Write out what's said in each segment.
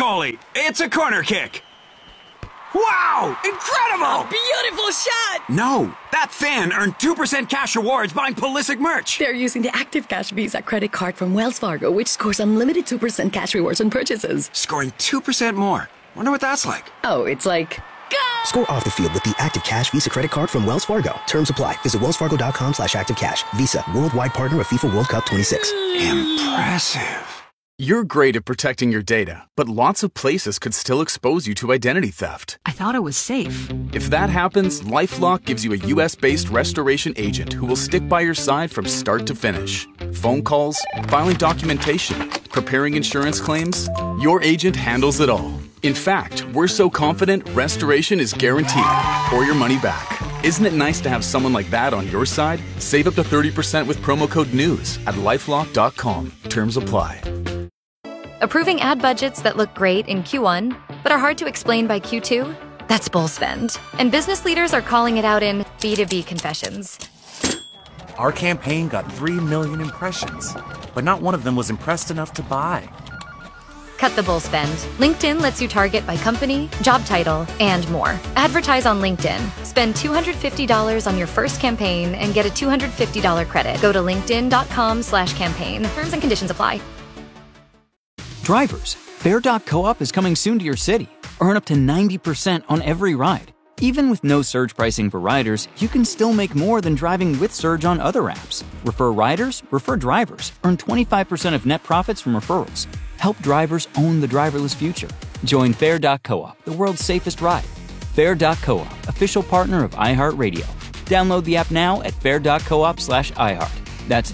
goalie. It's a corner kick. Wow! Incredible! A beautiful shot! No, that fan earned 2% cash rewards buying Pulisic merch. They're using the Active Cash Visa credit card from Wells Fargo, which scores unlimited 2% cash rewards on purchases. Scoring 2% more. Wonder what that's like. Oh, it's like... Go! Score off the field with the Active Cash Visa credit card from Wells Fargo. Terms apply. Visit wellsfargo.com/activecash. Visa, worldwide partner of FIFA World Cup 26. Impressive. You're great at protecting your data, but lots of places could still expose you to identity theft. I thought it was safe. If that happens, LifeLock gives you a U.S.-based restoration agent who will stick by your side from start to finish. Phone calls, filing documentation, preparing insurance claims, your agent handles it all. In fact, we're so confident restoration is guaranteed or your money back. Isn't it nice to have someone like that on your side? Save up to 30% with promo code NEWS at LifeLock.com. Terms apply. Approving ad budgets that look great in Q1, but are hard to explain by Q2? That's bull spend. And business leaders are calling it out in B2B confessions. Our campaign got 3 million impressions, but not one of them was impressed enough to buy. Cut the bull spend. LinkedIn lets you target by company, job title, and more. Advertise on LinkedIn. Spend $250 on your first campaign and get a $250 credit. Go to linkedin.com/campaign. Terms and conditions apply. Drivers, Fair.coop is coming soon to your city. Earn up to 90% on every ride. Even with no surge pricing for riders, you can still make more than driving with surge on other apps. Refer riders, refer drivers. Earn 25% of net profits from referrals. Help drivers own the driverless future. Join Fair.coop, the world's safest ride. Fair.coop, official partner of iHeartRadio. Download the app now at fair.coop/iHeart. That's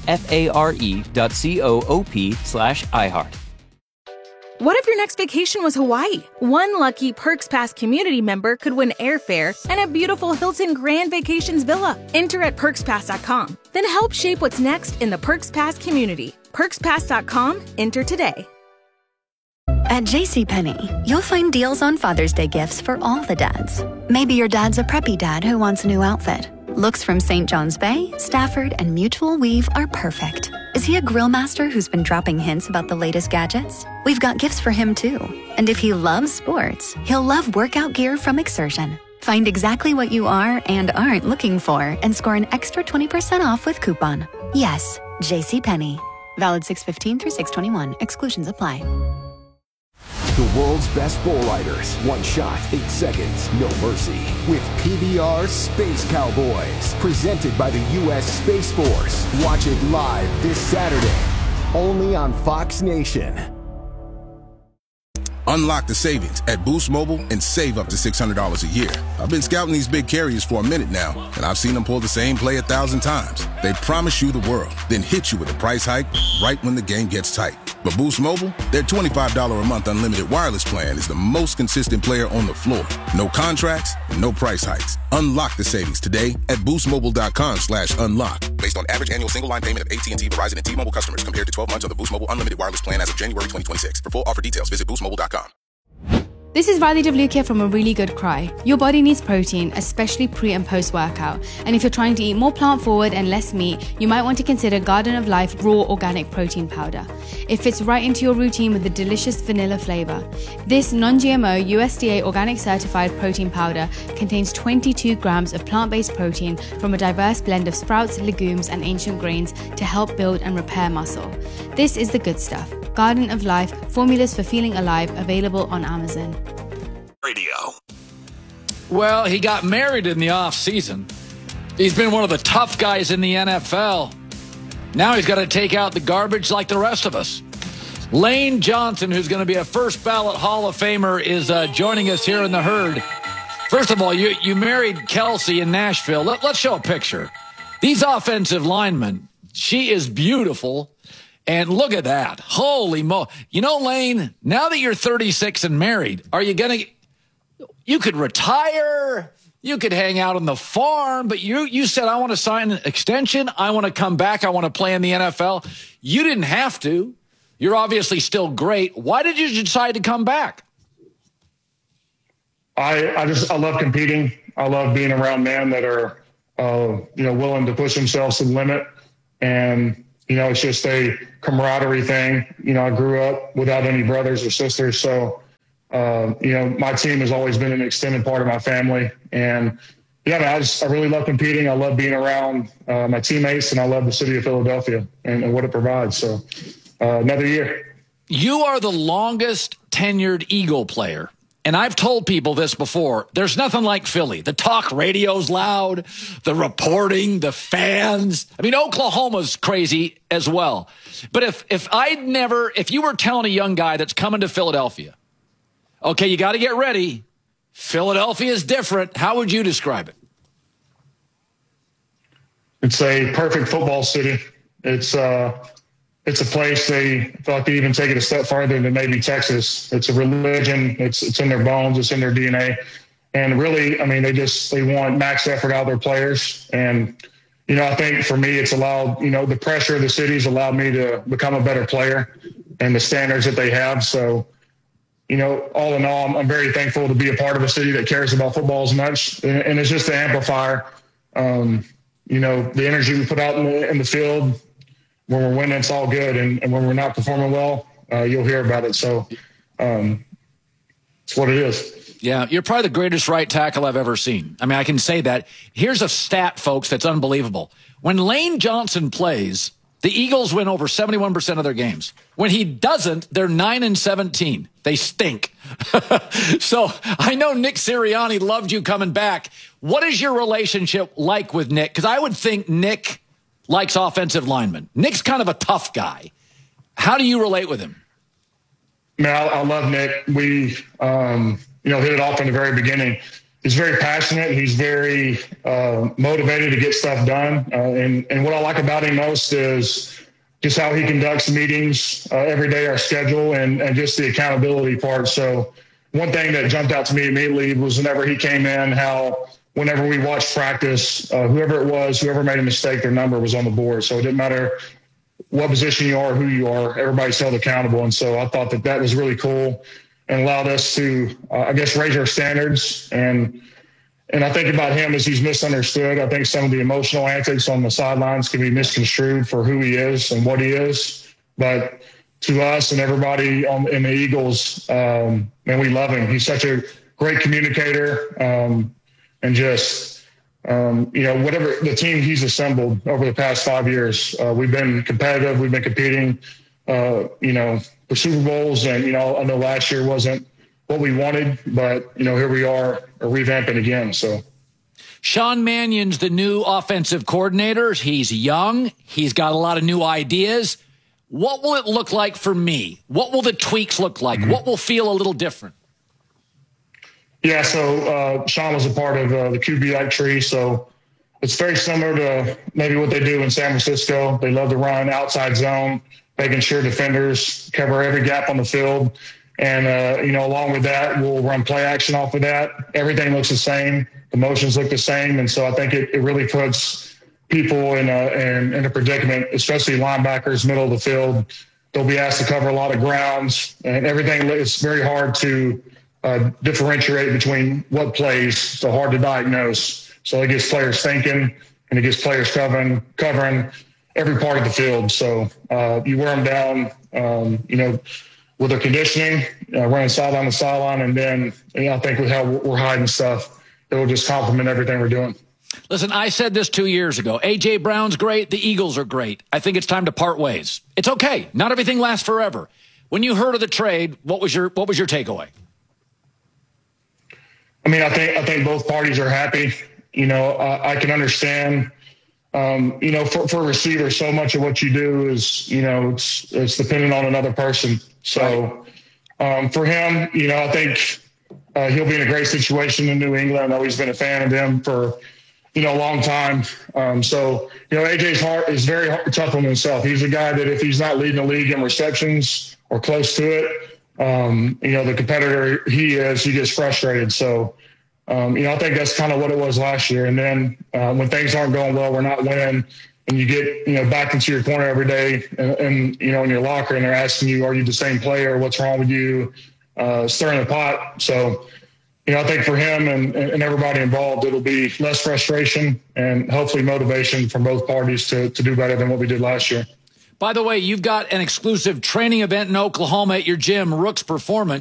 FARE.coop/iHeart. What if your next vacation was Hawaii? One lucky Perks Pass community member could win airfare and a beautiful Hilton Grand Vacations villa. Enter at PerksPass.com. Then help shape what's next in the Perks Pass community. PerksPass.com. Enter today. At JCPenney, you'll find deals on Father's Day gifts for all the dads. Maybe your dad's a preppy dad who wants a new outfit. Looks from St. John's Bay, Stafford, and Mutual Weave are perfect. Is he a grill master who's been dropping hints about the latest gadgets? We've got gifts for him too. And if he loves sports, he'll love workout gear from Exertion. Find exactly what you are and aren't looking for and score an extra 20% off with coupon. Yes, JCPenney. Valid 6/15 through 6/21. Exclusions apply. The world's best bull riders. One shot, 8 seconds, no mercy. With PBR Space Cowboys. Presented by the U.S. Space Force. Watch it live this Saturday. Only on Fox Nation. Unlock the savings at Boost Mobile and save up to $600 a year. I've been scouting these big carriers for a minute now, and I've seen them pull the same play 1,000 times. They promise you the world, then hit you with a price hike right when the game gets tight. But Boost Mobile, their $25 a month unlimited wireless plan is the most consistent player on the floor. No contracts, no price hikes. Unlock the savings today at boostmobile.com/unlock. Based on average annual single line payment of AT&T, Verizon, and T-Mobile customers compared to 12 months of the Boost Mobile unlimited wireless plan as of January 2026. For full offer details, visit boostmobile.com. This is Riley DeVluca from A Really Good Cry. Your body needs protein, especially pre and post workout. And if you're trying to eat more plant forward and less meat, you might want to consider Garden of Life Raw Organic Protein Powder. It fits right into your routine with a delicious vanilla flavor. This non-GMO USDA organic certified protein powder contains 22 grams of plant-based protein from a diverse blend of sprouts, legumes, and ancient grains to help build and repair muscle. This is the good stuff. Garden of Life, formulas for feeling alive, available on Amazon. Radio. Well, he got married in the off-season. He's been one of the tough guys in the NFL. Now he's got to take out the garbage like the rest of us. Lane Johnson, who's going to be a first ballot Hall of Famer, is joining us here in the herd. First of all, you married Kelsey in Nashville. Let's show a picture. These offensive linemen, she is beautiful. And look at that. Holy mo. You know, Lane, now that you're 36 and married, are you going to... You could retire. You could hang out on the farm. But you said, I want to sign an extension. I want to come back. I want to play in the NFL. You didn't have to. You're obviously still great. Why did you decide to come back? I love competing. I love being around men that are, willing to push themselves to the limit. And, it's just a camaraderie thing. I grew up without any brothers or sisters. So my team has always been an extended part of my family. And yeah, man, I really love competing. I love being around my teammates, and I love the city of Philadelphia and what it provides. So another year. You are the longest tenured Eagle player. And I've told people this before. There's nothing like Philly. The talk radio's loud, the reporting, the fans. I mean, Oklahoma's crazy as well. But if you were telling a young guy that's coming to Philadelphia, okay, you got to get ready. Philadelphia is different. How would you describe it? It's a perfect football city. It's a place they thought they even take it a step farther than maybe Texas. It's a religion. It's in their bones. It's in their DNA. And really, I mean, they want max effort out of their players. And, I think for me, it's allowed, the pressure of the city's allowed me to become a better player and the standards that they have. So, all in all, I'm very thankful to be a part of a city that cares about football as much. And it's just an amplifier. The energy we put out in the field, when we're winning, it's all good. And when we're not performing well, you'll hear about it. So it's what it is. Yeah, you're probably the greatest right tackle I've ever seen. I mean, I can say that. Here's a stat, folks, that's unbelievable. When Lane Johnson plays, the Eagles win over 71% of their games. When he doesn't, they're 9-17. They stink. So I know Nick Sirianni loved you coming back. What is your relationship like with Nick? Because I would think Nick likes offensive linemen. Nick's kind of a tough guy. How do you relate with him? Man, I love Nick. We, hit it off in the very beginning. He's very passionate. He's very motivated to get stuff done. And what I like about him most is just how he conducts meetings every day, our schedule, and just the accountability part. So one thing that jumped out to me immediately was whenever he came in, how whenever we watched practice, whoever made a mistake, their number was on the board. So it didn't matter what position you are, who you are, everybody's held accountable. And so I thought that was really cool and allowed us to, raise our standards. And I think about him as he's misunderstood. I think some of the emotional antics on the sidelines can be misconstrued for who he is and what he is. But to us and everybody in the Eagles, man, we love him. He's such a great communicator. And just, whatever the team he's assembled over the past 5 years, we've been competitive. We've been competing, for Super Bowls. And, I know last year wasn't what we wanted, but, here we are revamping again. So Sean Mannion's the new offensive coordinator. He's young. He's got a lot of new ideas. What will it look like for me? What will the tweaks look like? Mm-hmm. What will feel a little different? Yeah, so Sean was a part of the QB tree, so it's very similar to maybe what they do in San Francisco. They love to run outside zone, making sure defenders cover every gap on the field. And, along with that, we'll run play action off of that. Everything looks the same. The motions look the same. And so I think it really puts people in a predicament, especially linebackers, middle of the field. They'll be asked to cover a lot of grounds, and everything is very hard to differentiate between what plays, so hard to diagnose. So it gets players thinking, and it gets players covering every part of the field. So you wear them down, with their conditioning, running sideline to sideline, and then I think with how we're hiding stuff, it will just complement everything we're doing. Listen, I said this 2 years ago. A.J. Brown's great. The Eagles are great. I think it's time to part ways. It's okay. Not everything lasts forever. When you heard of the trade, what was your takeaway? I mean, I think both parties are happy. I can understand, for a receiver, so much of what you do is, it's dependent on another person. So for him, I think he'll be in a great situation in New England. I know he's been a fan of them for, a long time. AJ's heart is very tough on himself. He's a guy that if he's not leading the league in receptions or close to it, the competitor he gets frustrated. So, I think that's kind of what it was last year. And then when things aren't going well, we're not winning, and you get, back into your corner every day and in your locker, and they're asking you, are you the same player? What's wrong with you? Stirring the pot. So, I think for him and everybody involved, it'll be less frustration and hopefully motivation from both parties to do better than what we did last year. By the way, you've got an exclusive training event in Oklahoma at your gym, Rook's Performance.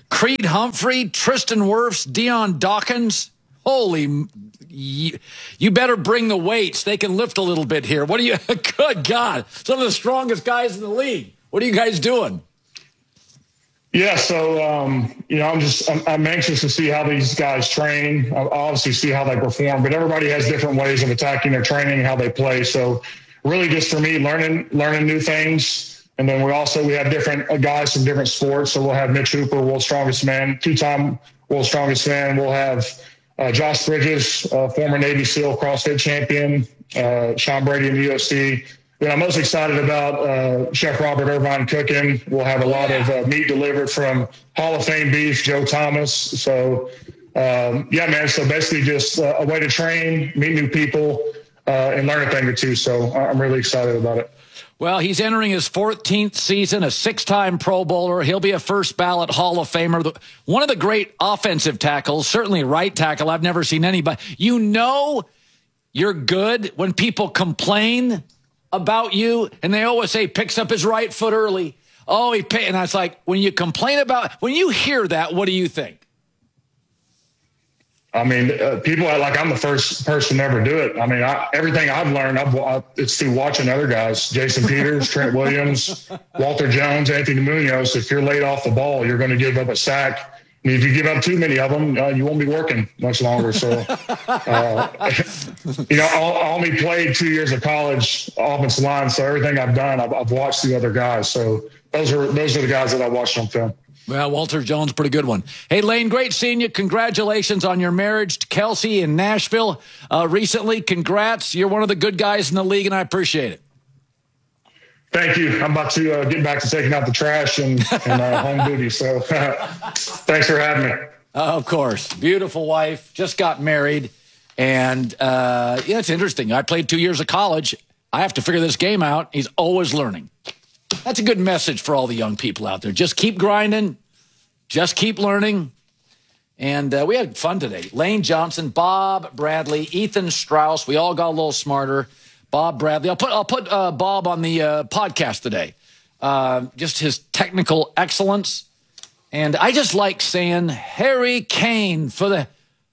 Creed Humphrey, Tristan Wirfs, Dion Dawkins. Holy, you better bring the weights. They can lift a little bit here. What are you, good God, some of the strongest guys in the league. What are you guys doing? Yeah, so, I'm anxious to see how these guys train. I obviously see how they perform, but everybody has different ways of attacking their training and how they play. So really just for me, learning new things. And then we have different guys from different sports. So we'll have Mitch Hooper, world's strongest man, 2-time world's strongest man. We'll have Josh Bridges, former Navy SEAL CrossFit champion, Sean Brady in the UFC. Then I'm most excited about Chef Robert Irvine cooking. We'll have a lot of meat delivered from Hall of Fame beef, Joe Thomas. So, man, so basically just a way to train, meet new people, and learn a thing or two. So I'm really excited about it. Well, he's entering his 14th season, a 6-time Pro Bowler. He'll be a first ballot Hall of Famer. One of the great offensive tackles, certainly right tackle. I've never seen anybody. You're good when people complain about you, and they always say picks up his right foot early. Oh, and I was like, when you hear that, what do you think? I mean, people are like, I'm the first person to ever do it. I mean, everything I've learned, it's through watching other guys, Jason Peters, Trent Williams, Walter Jones, Anthony Munoz. If you're laid off the ball, you're going to give up a sack. And if you give up too many of them, you won't be working much longer. So, I only played 2 years of college offensive line. So everything I've done, I've watched the other guys. So those are the guys that I watched on film. Well, Walter Jones, pretty good one. Hey, Lane, great seeing you. Congratulations on your marriage to Kelsey in Nashville recently. Congrats. You're one of the good guys in the league, and I appreciate it. Thank you. I'm about to get back to taking out the trash and home duty. So thanks for having me. Of course. Beautiful wife. Just got married. And, it's interesting. I played 2 years of college. I have to figure this game out. He's always learning. That's a good message for all the young people out there. Just keep grinding. Just keep learning. And we had fun today. Lane Johnson, Bob Bradley, Ethan Strauss. We all got a little smarter. Bob Bradley. I'll put Bob on the podcast today. Just his technical excellence. And I just like saying Harry Kane for the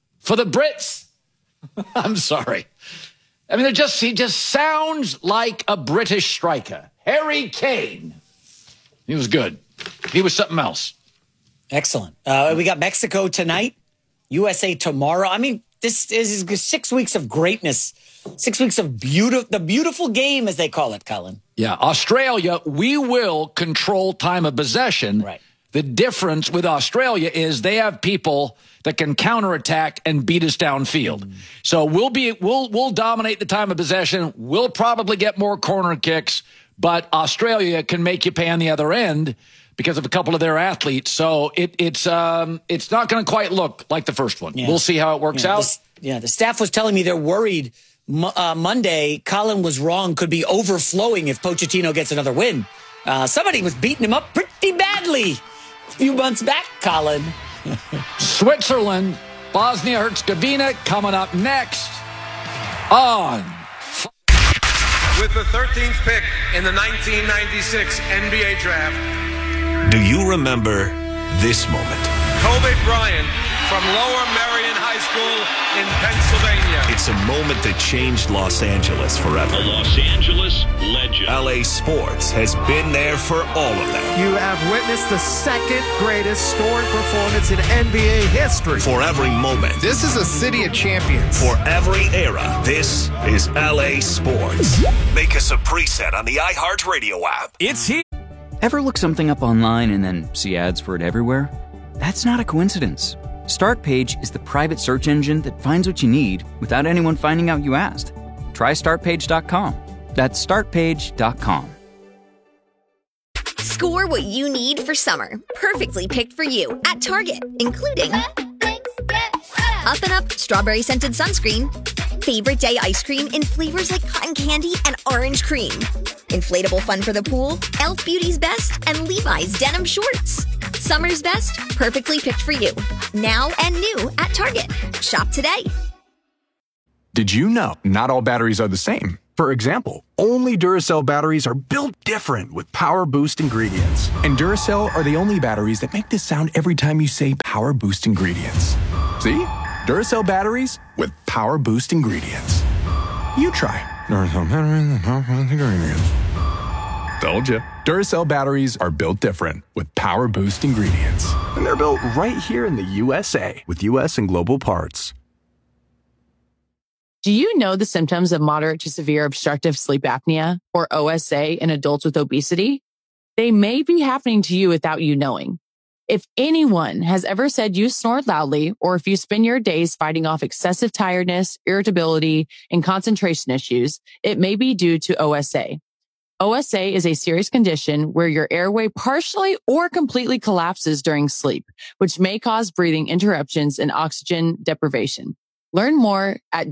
Brits. I'm sorry. I mean, he just sounds like a British striker. Harry Kane. He was good. He was something else. Excellent. We got Mexico tonight, USA tomorrow. I mean, this is 6 weeks of greatness, 6 weeks of the beautiful game, as they call it, Colin. Yeah, Australia, we will control time of possession. Right. The difference with Australia is they have people that can counterattack and beat us downfield. So we'll dominate the time of possession. We'll probably get more corner kicks. But Australia can make you pay on the other end because of a couple of their athletes. So it's not going to quite look like the first one. Yeah. We'll see how it works out. The staff was telling me they're worried Monday. Colin was wrong. Could be overflowing if Pochettino gets another win. Somebody was beating him up pretty badly a few months back, Colin. Switzerland, Bosnia-Herzegovina coming up next on... With the 13th pick in the 1996 NBA Draft. Do you remember this moment? Kobe Bryant from Lower Merion High School in Pennsylvania. It's a moment that changed Los Angeles forever. A Los Angeles legend. LA Sports has been there for all of them. You have witnessed the second greatest scoring performance in NBA history. For every moment. This is a city of champions. For every era. This is LA Sports. Make us a preset on the iHeartRadio app. It's here. Ever look something up online and then see ads for it everywhere? That's not a coincidence. Startpage is the private search engine that finds what you need without anyone finding out you asked. Try Startpage.com. That's Startpage.com. Score what you need for summer. Perfectly picked for you at Target, including Up and Up Strawberry Scented Sunscreen, Favorite Day Ice Cream in flavors like cotton candy and orange cream, inflatable fun for the pool, Elf Beauty's Best, and Levi's Denim Shorts. Summer's best, perfectly picked for you. Now and new at Target. Shop today. Did you know not all batteries are the same? For example, only Duracell batteries are built different with Power Boost ingredients. And Duracell are the only batteries that make this sound every time you say Power Boost ingredients. See? Duracell batteries with Power Boost ingredients. You try. Duracell batteries with Power Boost ingredients. Told you. Duracell batteries are built different with Power Boost ingredients. And they're built right here in the USA with US and global parts. Do you know the symptoms of moderate to severe obstructive sleep apnea, or OSA, in adults with obesity? They may be happening to you without you knowing. If anyone has ever said you snore loudly, or if you spend your days fighting off excessive tiredness, irritability, and concentration issues, it may be due to OSA. OSA is a serious condition where your airway partially or completely collapses during sleep, which may cause breathing interruptions and oxygen deprivation. Learn more at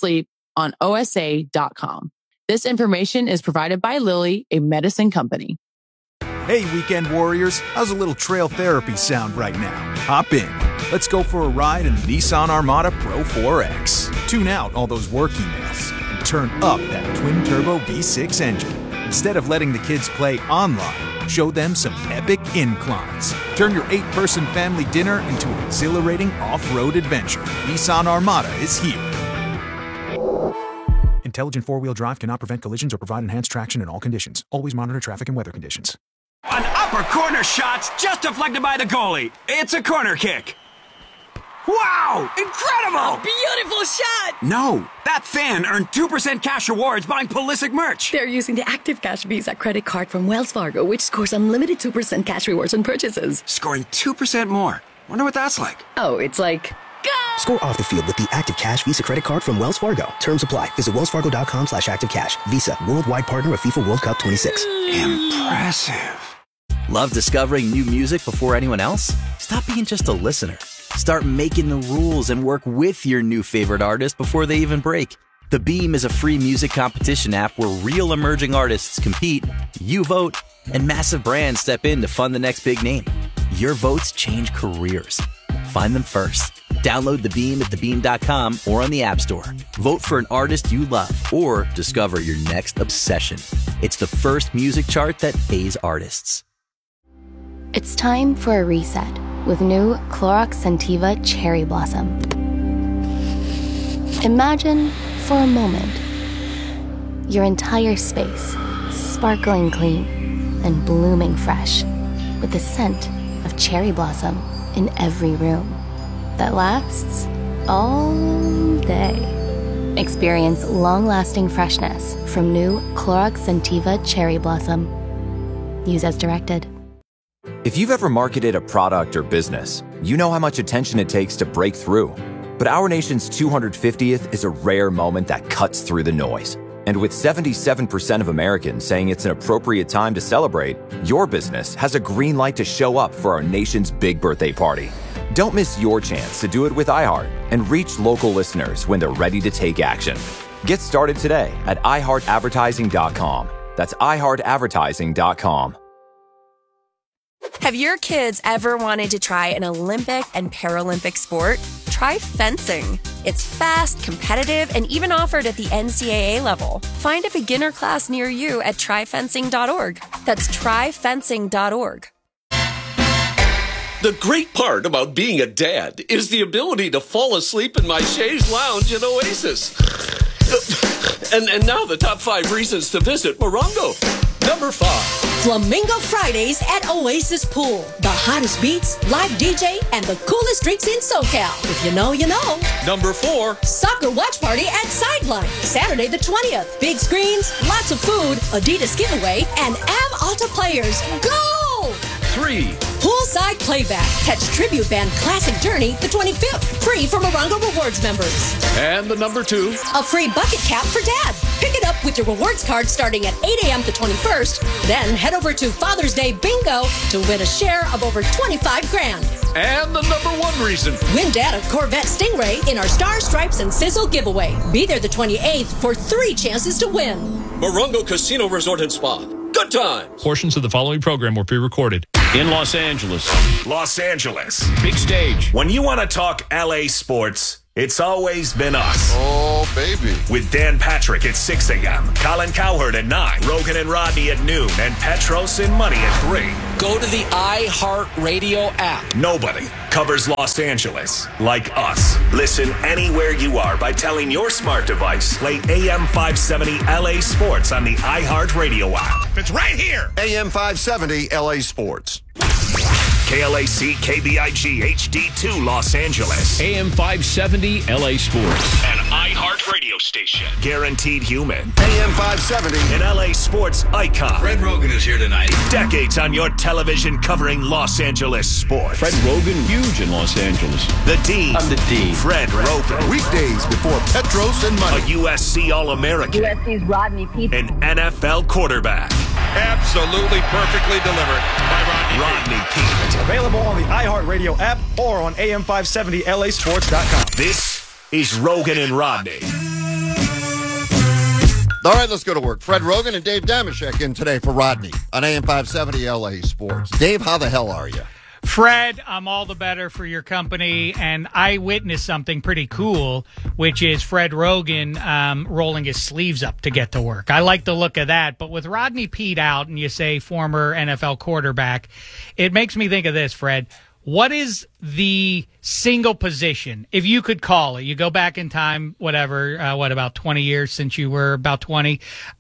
don'tsleeponosa.com. This information is provided by Lilly, a medicine company. Hey, weekend warriors, how's a little trail therapy sound right now? Hop in. Let's go for a ride in the Nissan Armada Pro 4X. Tune out all those work emails and turn up that twin-turbo V6 engine. Instead of letting the kids play online, show them some epic inclines. Turn your 8-person family dinner into an exhilarating off-road adventure. Nissan Armada is here. Intelligent four-wheel drive cannot prevent collisions or provide enhanced traction in all conditions. Always monitor traffic and weather conditions. An upper corner shot's just deflected by the goalie. It's a corner kick. Wow! Incredible! A beautiful shot! No, that fan earned 2% cash rewards buying Pulisic merch. They're using the Active Cash Visa credit card from Wells Fargo, which scores unlimited 2% cash rewards on purchases. Scoring 2% more. Wonder what that's like. Oh, it's like... Score off the field with the Active Cash Visa credit card from Wells Fargo. Terms apply. Visit wellsfargo.com/activecash. Visa, worldwide partner of FIFA World Cup 26. Impressive. Love discovering new music before anyone else? Stop being just a listener. Start making the rules and work with your new favorite artist before they even break. The Beam is a free music competition app where real emerging artists compete, you vote, and massive brands step in to fund the next big name. Your votes change careers. Find them first. Download The Beam at thebeam.com or on the App Store. Vote for an artist you love or discover your next obsession. It's the first music chart that pays artists. It's time for a reset with new Clorox Scentiva Cherry Blossom. Imagine, for a moment, your entire space sparkling clean and blooming fresh with the scent of cherry blossom in every room that lasts all day. Experience long-lasting freshness from new Clorox Scentiva Cherry Blossom. Use as directed. If you've ever marketed a product or business, you know how much attention it takes to break through. But our nation's 250th is a rare moment that cuts through the noise. And with 77% of Americans saying it's an appropriate time to celebrate, your business has a green light to show up for our nation's big birthday party. Don't miss your chance to do it with iHeart and reach local listeners when they're ready to take action. Get started today at iHeartAdvertising.com. That's iHeartAdvertising.com. Have your kids ever wanted to try an Olympic and Paralympic sport? Try fencing. It's fast, competitive, and even offered at the NCAA level. Find a beginner class near you at tryfencing.org. That's tryfencing.org. The great part about being a dad is the ability to fall asleep in my chaise lounge at Oasis. And now the top 5 reasons to visit Morongo. Number 5. Flamingo Fridays at Oasis Pool. The hottest beats, live DJ, and the coolest drinks in SoCal. If you know, you know. Number 4. Soccer watch party at Sideline. Saturday the 20th. Big screens, lots of food, Adidas giveaway, and Av Alta players. Go! 3. Poolside playback. Catch tribute band Classic Journey the 25th. Free for Morongo Rewards members. And the number 2. A free bucket cap for Dad. Pick it up with your rewards card starting at 8 a.m. the 21st. Then head over to Father's Day Bingo to win a share of over $25,000. And the number 1 reason. Win Dad a Corvette Stingray in our Star Stripes and Sizzle giveaway. Be there the 28th for 3 chances to win. Morongo Casino Resort and Spa. Good times. Portions of the following program were pre-recorded. In Los Angeles. Los Angeles. Big stage. When you want to talk LA sports, It's always been us. Oh, baby. With Dan Patrick at 6 a.m., Colin Cowherd at 9, Rogan and Rodney at noon, and Petros and Money at 3. Go to the iHeartRadio app. Nobody covers Los Angeles like us. Listen anywhere you are by telling your smart device, play AM 570 LA Sports on the iHeartRadio app. It's right here. AM 570 LA Sports. KLAC KBIG HD2 Los Angeles. AM 570 LA Sports. An iHeart radio station. Guaranteed human. AM 570. An LA sports icon. Fred Rogan is here tonight. Decades on your television covering Los Angeles sports. Fred Rogan, huge in Los Angeles. The D. I'm the D. Fred Rogan. Weekdays before Petros and Money. A USC All-American. USC's Rodney Peete. An NFL quarterback. Absolutely perfectly delivered by Rodney Peete. Available on the iHeartRadio app or on AM570LAsports.com. This is Rogan and Rodney. All right, let's go to work. Fred Rogan and Dave Damashek in today for Rodney on AM 570 LA Sports. Dave, how the hell are you? Fred, I'm all the better for your company, and I witnessed something pretty cool, which is Fred Rogan rolling his sleeves up to get to work. I like the look of that, but with Rodney Peete out, and you say former NFL quarterback, it makes me think of this, Fred. What is the single position, if you could call it? You go back in time, whatever, about 20 years since you were about 20,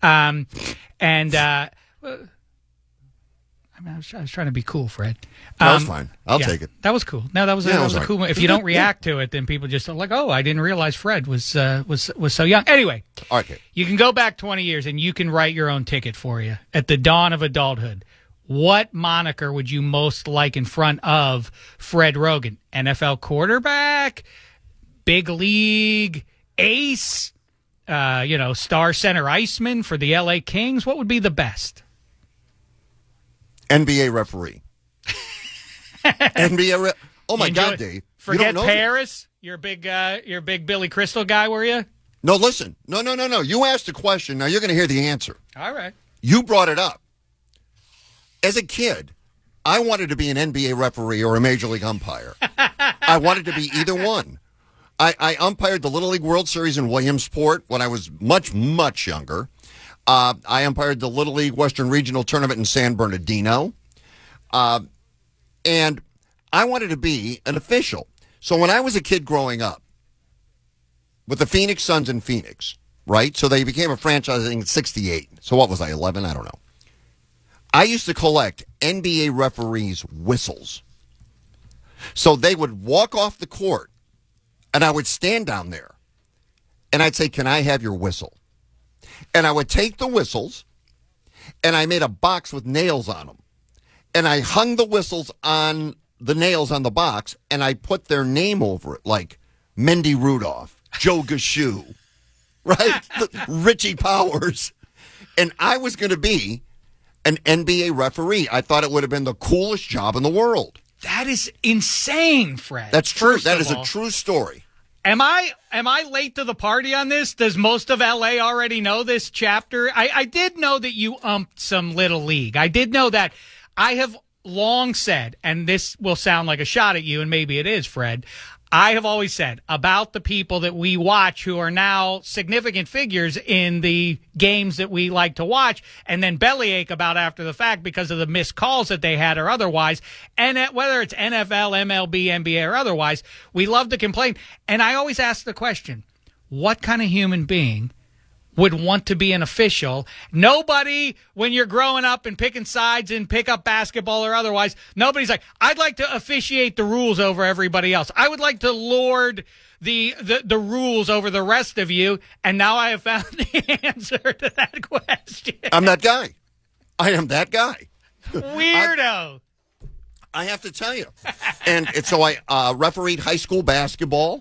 I was trying to be cool, Fred. That was fine. I'll take it. That was cool. No, that was a cool one. If you don't react to it, then people just are like, "Oh, I didn't realize Fred was so young." Anyway, okay. You can go back 20 years and you can write your own ticket for you at the dawn of adulthood. What moniker would you most like in front of Fred Rogan? NFL quarterback, big league ace, star center iceman for the LA Kings. What would be the best? NBA referee. Oh my God, Dave! Forget Paris. You're a big Billy Crystal guy, were you? No, listen. No. You asked a question. Now you're going to hear the answer. All right. You brought it up. As a kid, I wanted to be an NBA referee or a Major League umpire. I wanted to be either one. I umpired the Little League World Series in Williamsport when I was much, much younger. I umpired the Little League Western Regional Tournament in San Bernardino. And I wanted to be an official. So when I was a kid growing up with the Phoenix Suns in Phoenix, right? So they became a franchise in 68. So what was I, 11? I don't know. I used to collect NBA referees' whistles. So they would walk off the court, and I would stand down there, and I'd say, "Can I have your whistle?" And I would take the whistles, and I made a box with nails on them. And I hung the whistles on the nails on the box, and I put their name over it, like Mendy Rudolph, Joe Gashue, right? Richie Powers. And I was going to be an NBA referee. I thought it would have been the coolest job in the world. That is insane, Fred. That's true. That is a true story. Am I late to the party on this? Does most of LA already know this chapter? I did know that you umped some Little League. I did know that. I have long said, and this will sound like a shot at you, and maybe it is, Fred, I have always said about the people that we watch who are now significant figures in the games that we like to watch and then bellyache about after the fact because of the missed calls that they had or otherwise, and whether it's NFL, MLB, NBA, or otherwise, we love to complain. And I always ask the question, what kind of human being would want to be an official? Nobody, when you're growing up and picking sides in pickup basketball or otherwise, nobody's like, I'd like to officiate the rules over everybody else. I would like to lord the rules over the rest of you. And now I have found the answer to that question. I'm that guy. I am that guy. Weirdo. I have to tell you. And so I refereed high school basketball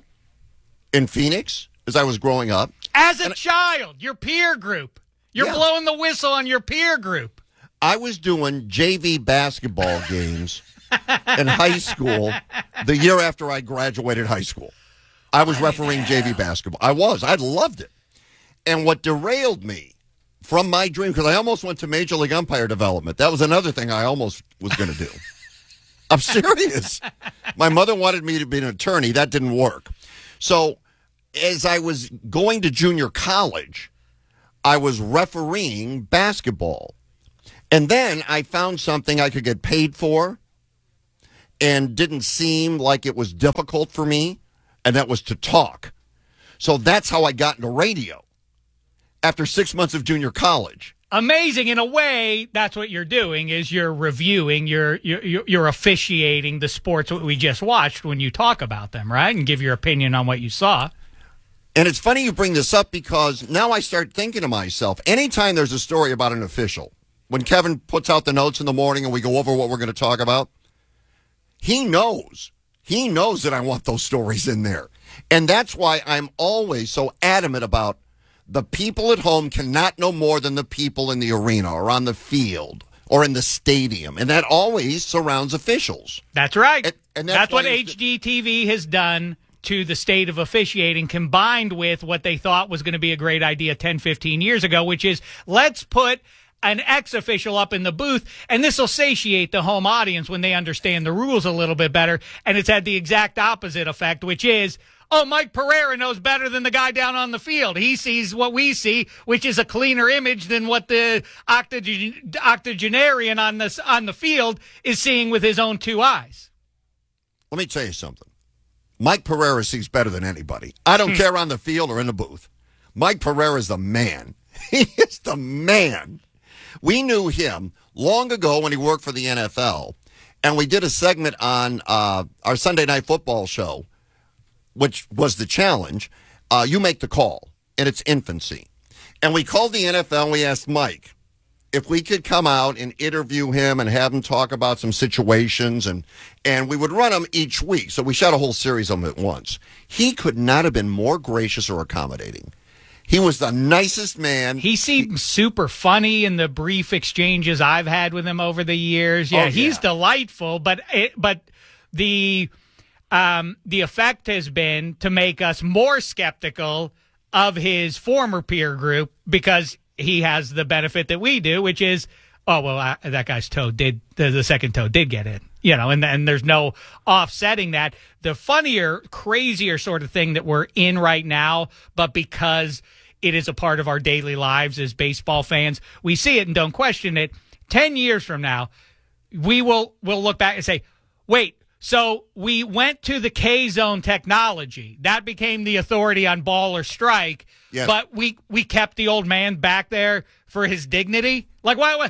in Phoenix as I was growing up. As a child, your peer group. You're blowing the whistle on your peer group. I was doing JV basketball games in high school the year after I graduated high school. I was refereeing JV basketball. I loved it. And what derailed me from my dream, because I almost went to Major League umpire development. That was another thing I almost was going to do. I'm serious. My mother wanted me to be an attorney. That didn't work. So as I was going to junior college, I was refereeing basketball. And then I found something I could get paid for and didn't seem like it was difficult for me, and that was to talk. So that's how I got into radio after 6 months of junior college. Amazing. In a way, that's what you're doing, is you're reviewing, you're officiating the sports that we just watched when you talk about them, right? And give your opinion on what you saw. And it's funny you bring this up because now I start thinking to myself, anytime there's a story about an official, when Kevin puts out the notes in the morning and we go over what we're going to talk about, he knows that I want those stories in there. And that's why I'm always so adamant about the people at home cannot know more than the people in the arena or on the field or in the stadium. And that always surrounds officials. That's right. And that's what HGTV has done to the state of officiating, combined with what they thought was going to be a great idea 10, 15 years ago, which is let's put an ex-official up in the booth, and this will satiate the home audience when they understand the rules a little bit better. And it's had the exact opposite effect, which is, oh, Mike Pereira knows better than the guy down on the field. He sees what we see, which is a cleaner image than what the octogenarian on the field is seeing with his own two eyes. Let me tell you something. Mike Pereira sees better than anybody. I don't care on the field or in the booth. Mike Pereira is the man. He is the man. We knew him long ago when he worked for the NFL, and we did a segment on our Sunday Night Football show, which was the challenge. You make the call in its infancy. And we called the NFL and we asked Mike if we could come out and interview him and have him talk about some situations, and we would run them each week. So we shot a whole series of them at once. He could not have been more gracious or accommodating. He was the nicest man. He seemed super funny in the brief exchanges I've had with him over the years. Yeah, he's delightful, but the effect has been to make us more skeptical of his former peer group because he has the benefit that we do, which is, that guy's toe the second toe did get in, and there's no offsetting that. The funnier, crazier sort of thing that we're in right now, but because it is a part of our daily lives as baseball fans, we see it and don't question it. 10 years from now, we'll look back and say, wait, so we went to the K-zone technology. That became the authority on ball or strike. Yes. But we kept the old man back there for his dignity. Like, why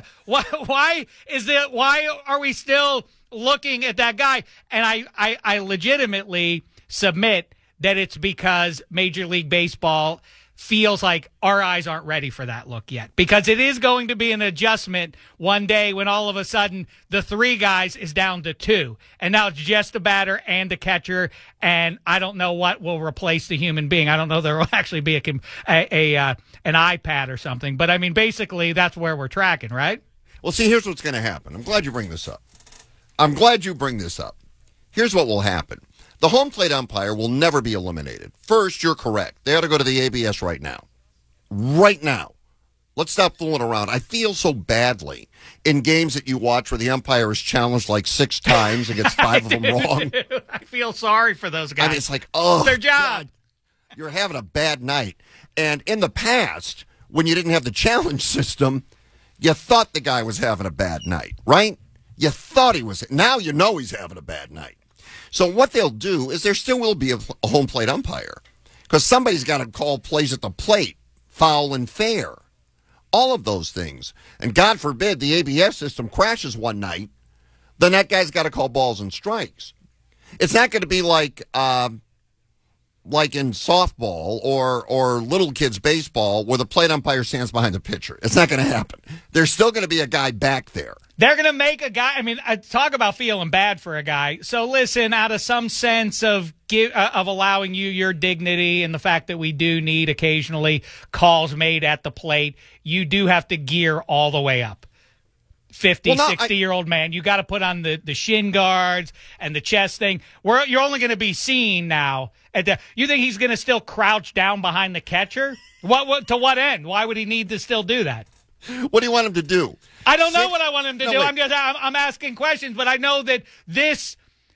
are we still looking at that guy? And I legitimately submit that it's because Major League Baseball feels like our eyes aren't ready for that look yet, because it is going to be an adjustment one day when all of a sudden the three guys is down to two, and now it's just a batter and a catcher, and I don't know what will replace the human being. I don't know there will actually be an iPad or something, but I mean, basically that's where we're tracking, right? Well, see, here's what's going to happen. I'm glad you bring this up. Here's what will happen. The home plate umpire will never be eliminated. First, you're correct. They ought to go to the ABS right now. Right now. Let's stop fooling around. I feel so badly in games that you watch where the umpire is challenged like 6 times and gets 5 of them wrong. I feel sorry for those guys. I mean, it's like, oh, it's their job. God, you're having a bad night. And in the past, when you didn't have the challenge system, you thought the guy was having a bad night, right? You thought he was. Now you know he's having a bad night. So what they'll do is there still will be a home plate umpire, because somebody's got to call plays at the plate, foul and fair, all of those things. And God forbid the ABS system crashes one night, then that guy's got to call balls and strikes. It's not going to be like in softball or little kids baseball where the plate umpire stands behind the pitcher. It's not going to happen. There's still going to be a guy back there. They're going to make a guy. I mean, talk about feeling bad for a guy. So listen, out of some sense of allowing you your dignity and the fact that we do need occasionally calls made at the plate, you do have to gear all the way up. 60-year-old man, you got to put on the shin guards and the chest thing. You're only going to be seen now. You think he's going to still crouch down behind the catcher? What to what end? Why would he need to still do that? What do you want him to do? I don't know what I want him to do. I'm asking questions, but I know that this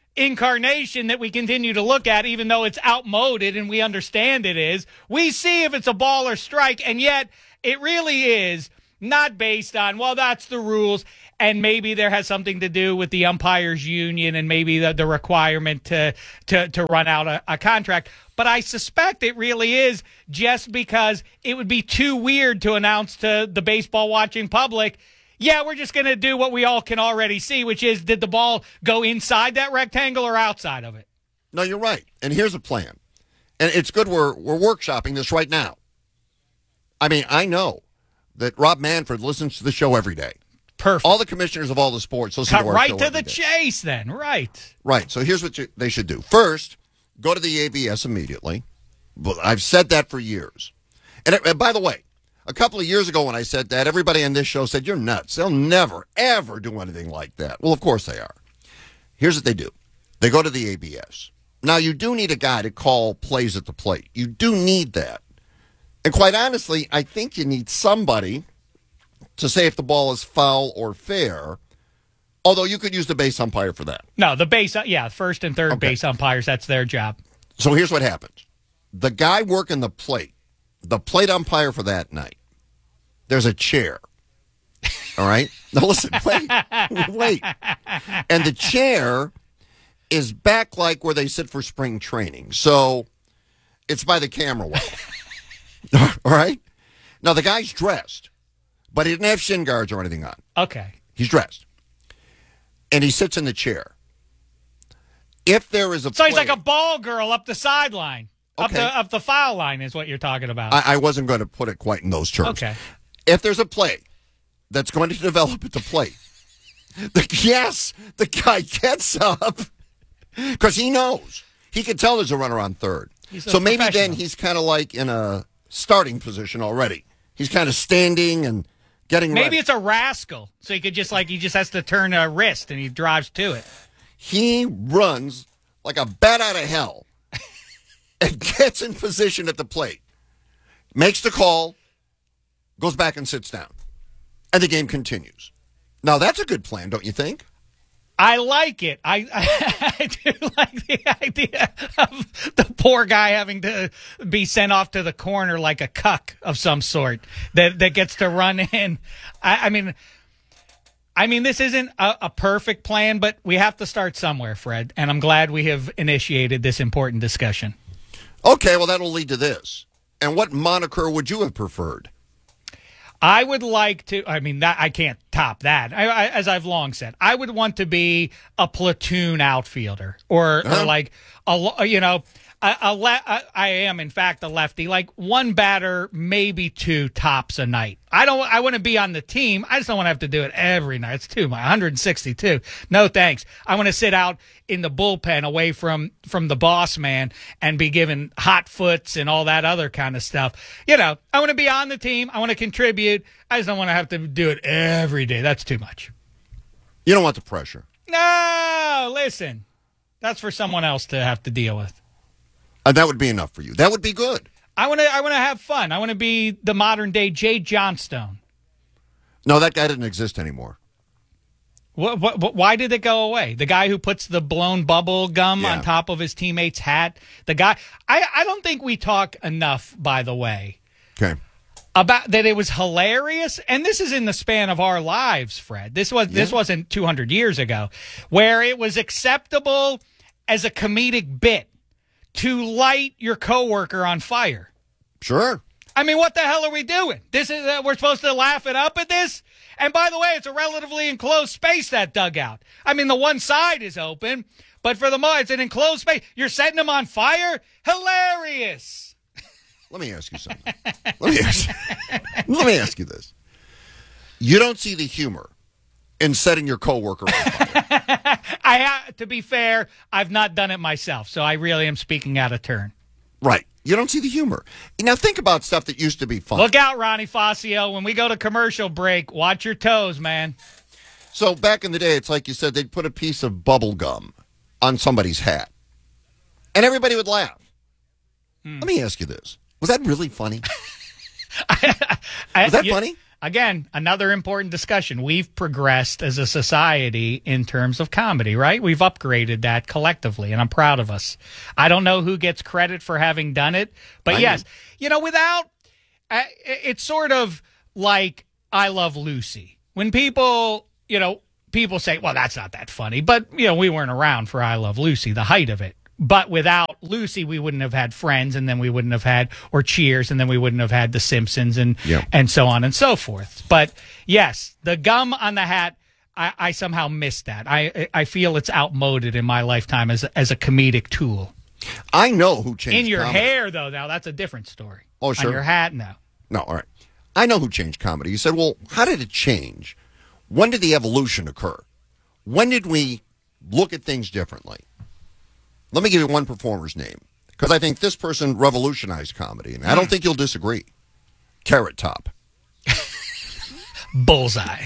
incarnation that we continue to look at, even though it's outmoded and we understand it is. We see if it's a ball or strike, and yet it really is not based on, well, that's the rules, and maybe there has something to do with the umpires union and maybe the requirement to run out a contract. But I suspect it really is just because it would be too weird to announce to the baseball watching public, yeah, we're just going to do what we all can already see, which is, did the ball go inside that rectangle or outside of it? No, you're right. And here's a plan. And it's good we're workshopping this right now. I mean, I know that Rob Manfred listens to the show every day. Perfect. All the commissioners of all the sports listen to our right show to every the day. chase, then. Right. Right. So here's what they should do. First, go to the ABS immediately. I've said that for years. And by the way, a couple of years ago when I said that, everybody on this show said, you're nuts. They'll never, ever do anything like that. Well, of course they are. Here's what they do. They go to the ABS. Now, you do need a guy to call plays at the plate. You do need that. And quite honestly, I think you need somebody to say if the ball is foul or fair, although you could use the base umpire for that. No, the base, first and third base umpires, that's their job. So here's what happens. The guy working the plate umpire for that night, there's a chair. All right? Now listen, wait. And the chair is back like where they sit for spring training. So it's by the camera well. All right? Now the guy's dressed, but he didn't have shin guards or anything on. Okay. He's dressed. And he sits in the chair. If there is a So he's like a ball girl up the sideline. Okay. Up the foul line is what you're talking about. I wasn't going to put it quite in those terms. Okay. If there's a play that's going to develop at the plate, the guy gets up because he knows. He can tell there's a runner on third. So maybe then he's kind of like in a starting position already. He's kind of standing and getting ready. Maybe it's a rascal. So he just has to turn a wrist and he drives to it. He runs like a bat out of hell and gets in position at the plate, makes the call, goes back and sits down, and the game continues. Now, that's a good plan, don't you think? I like it. I do like the idea of the poor guy having to be sent off to the corner like a cuck of some sort that gets to run in. I mean, this isn't a perfect plan, but we have to start somewhere, Fred, and I'm glad we have initiated this important discussion. Okay, well, that'll lead to this. And what moniker would you have preferred? I would like to, I can't top that. As I've long said, I would want to be a platoon outfielder or like, I am, in fact, a lefty, like one batter, maybe two tops a night. I want to be on the team. I just don't want to have to do it every night. It's too much. 162. No, thanks. I want to sit out in the bullpen away from the boss man and be given hot foots and all that other kind of stuff. I want to be on the team. I want to contribute. I just don't want to have to do it every day. That's too much. You don't want the pressure. No, listen. That's for someone else to have to deal with. That would be enough for you. That would be good. I want to have fun. I want to be the modern day Jay Johnstone. No, that guy doesn't exist anymore. Why did it go away? The guy who puts the blown bubble gum on top of his teammate's hat. The guy. I don't think we talk enough, by the way. Okay. About that it was hilarious, and this is in the span of our lives, Fred. This wasn't 200 years ago, where it was acceptable as a comedic bit to light your coworker on fire. Sure. I mean, what the hell are we doing? This is we're supposed to laugh it up at this? And by the way, it's a relatively enclosed space, that dugout. I mean, the one side is open, but for the most, it's an enclosed space. You're setting them on fire? Hilarious. Let me ask you something. Let me ask you this. You don't see the humor in setting your coworker on fire. To be fair, I've not done it myself, so I really am speaking out of turn. Right. You don't see the humor. Now think about stuff that used to be fun. Look out, Ronnie Fazio. When we go to commercial break, watch your toes, man. So back in the day, it's like you said, they'd put a piece of bubble gum on somebody's hat, and everybody would laugh. Let me ask you this. Was that really funny? Was that funny? again, another important discussion. We've progressed as a society in terms of comedy, right? We've upgraded that collectively, and I'm proud of us. I don't know who gets credit for having done it, but yes, without, it's sort of like I Love Lucy. When people say, well, that's not that funny, but, we weren't around for I Love Lucy, the height of it. But without Lucy, we wouldn't have had Friends, and then we wouldn't have had, or Cheers, and then we wouldn't have had The Simpsons, and so on and so forth. But yes, the gum on the hat, I somehow missed that. I feel it's outmoded in my lifetime as a comedic tool. I know who changed in your comedy. hair, though. Now that's a different story. Oh, sure. On your hat, no. No, all right. I know who changed comedy. You said, well, how did it change? When did the evolution occur? When did we look at things differently? Let me give you one performer's name, because I think this person revolutionized comedy, and I don't think you'll disagree. Carrot Top. Bullseye.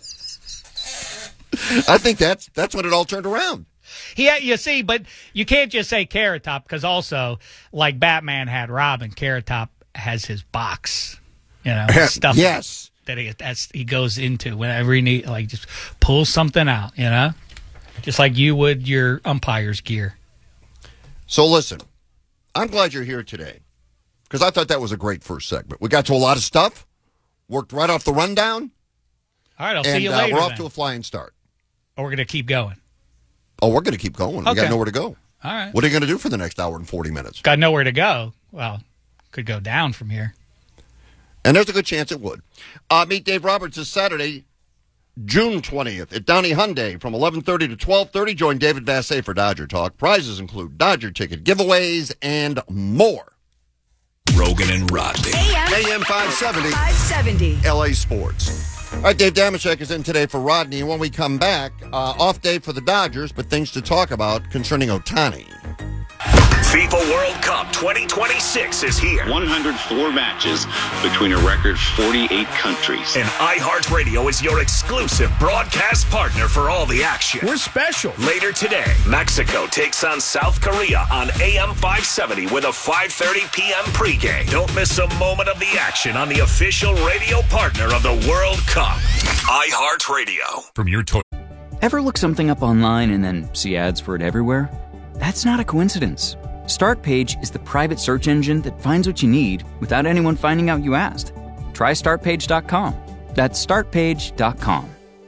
I think that's when it all turned around. Yeah, you see, but you can't just say Carrot Top, because also, like Batman had Robin, Carrot Top has his box, stuff. Yes. That he goes into whenever he needs, like, just pull something out, just like you would your umpire's gear. So listen, I'm glad you're here today, because I thought that was a great first segment. We got to a lot of stuff, worked right off the rundown. All right, I'll see you later. We're off to a flying start. Or we're going to keep going. Oh, we're going to keep going. Okay. We got nowhere to go. All right. What are you going to do for the next hour and 40 minutes? Got nowhere to go. Well, could go down from here. And there's a good chance it would. Meet Dave Roberts this Saturday, June 20th at Downey Hyundai from 11:30 to 12:30. Join David Vassay for Dodger Talk. Prizes include Dodger ticket giveaways and more. Rogan and Rodney. AM 570. LA Sports. All right, Dave Damashek is in today for Rodney. And when we come back, off day for the Dodgers, but things to talk about concerning Ohtani. FIFA World Cup 2026 is here. 104 matches between a record 48 countries. And iHeartRadio is your exclusive broadcast partner for all the action. We're special. Later today, Mexico takes on South Korea on AM 570 with a 5:30 p.m. pregame. Don't miss a moment of the action on the official radio partner of the World Cup, iHeartRadio. From your toy. Ever look something up online and then see ads for it everywhere? That's not a coincidence. StartPage is the private search engine that finds what you need without anyone finding out you asked. Try StartPage.com. That's StartPage.com.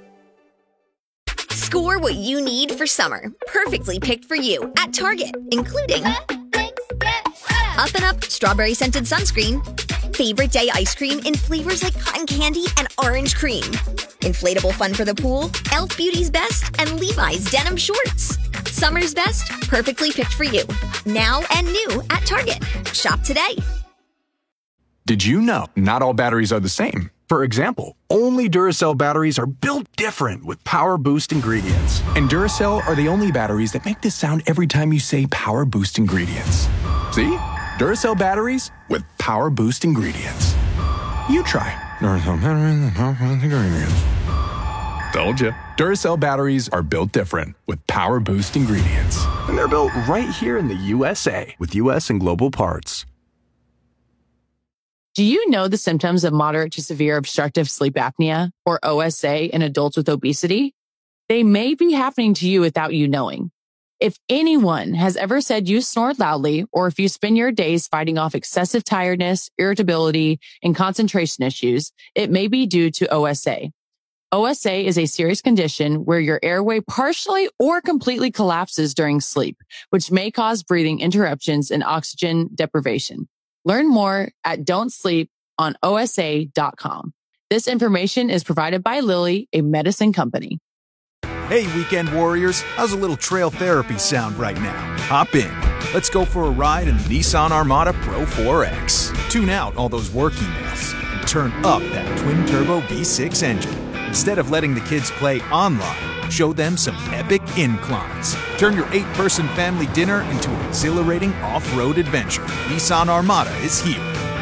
Score what you need for summer, perfectly picked for you at Target, including Up and Up strawberry scented sunscreen, favorite day ice cream in flavors like cotton candy and orange cream, inflatable fun for the pool, Elf Beauty's Best, and Levi's denim shorts. Summer's best, perfectly picked for you. Now and new at Target. Shop today. Did you know not all batteries are the same? For example, only Duracell batteries are built different with Power Boost ingredients. And Duracell are the only batteries that make this sound every time you say Power Boost ingredients. See? Duracell batteries with Power Boost ingredients. You try. Duracell batteries with Power Boost ingredients. Told you. Duracell batteries are built different with Power Boost ingredients. And they're built right here in the USA with US and global parts. Do you know the symptoms of moderate to severe obstructive sleep apnea, or OSA, in adults with obesity? They may be happening to you without you knowing. If anyone has ever said you snore loudly, or if you spend your days fighting off excessive tiredness, irritability, and concentration issues, it may be due to OSA. OSA is a serious condition where your airway partially or completely collapses during sleep, which may cause breathing interruptions and oxygen deprivation. Learn more at don'tsleeponosa.com. This information is provided by Lilly, a medicine company. Hey, weekend warriors, how's a little trail therapy sound right now? Hop in. Let's go for a ride in the Nissan Armada Pro 4X. Tune out all those work emails and turn up that twin-turbo V6 engine. Instead of letting the kids play online, show them some epic inclines. Turn your 8-person family dinner into an exhilarating off-road adventure. Nissan Armada is here.